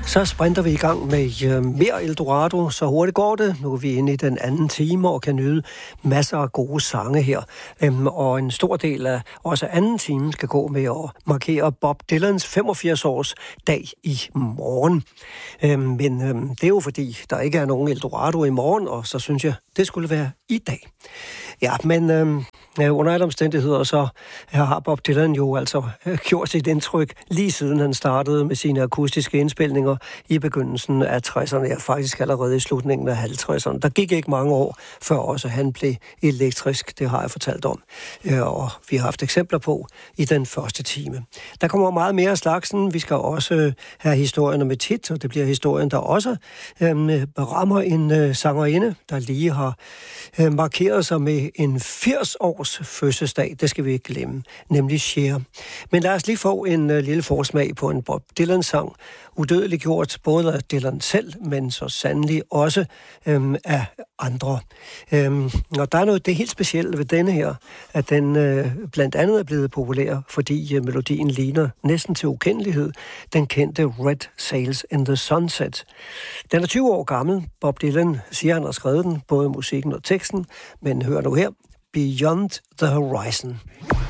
Så sprinter vi i gang med mere Eldorado, så hurtigt går det. Nu er vi inde i den anden time og kan nyde masser af gode sange her. Og en stor del af også anden time skal gå med at markere Bob Dylans 85-års dag i morgen. Men det er jo fordi, der ikke er nogen Eldorado i morgen, og så synes jeg, det skulle være i dag. Ja, men under alle omstændigheder, så har Bob Dylan jo altså gjort sit indtryk lige siden han startede med sine akustiske indspilninger i begyndelsen af 60'erne, ja, faktisk allerede i slutningen af 50'erne. Der gik ikke mange år, før også han blev elektrisk, det har jeg fortalt om, og vi har haft eksempler på i den første time. Der kommer meget mere af slagsen. Vi skal også have historien om et hit, og det bliver historien, der også rammer en sangerinde, der lige har markeret sig med en 80-års fødselsdag. Det skal vi ikke glemme, nemlig Cher. Men lad os lige få en lille forsmag på en Bob Dylan-sang, udødeliggjort både af Dylan selv, men så sandelig også af andre. Og der er noget, det er helt specielt ved denne her, at den blandt andet er blevet populær, fordi melodien ligner næsten til ukendelighed den kendte Red Sails in the Sunset. Den er 20 år gammel. Bob Dylan siger, han har skrevet den, både musikken og teksten, men hør nu her, Beyond the Horizon.